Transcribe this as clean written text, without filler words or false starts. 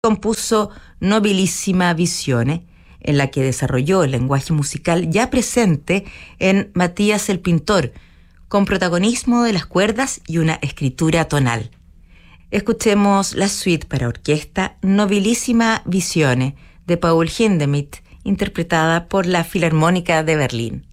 compuso Nobilissima Visione, en la que desarrolló el lenguaje musical ya presente en Matías el Pintor, con protagonismo de las cuerdas y una escritura tonal. Escuchemos la suite para orquesta Nobilissima Visione de Paul Hindemith, interpretada por la Filarmónica de Berlín.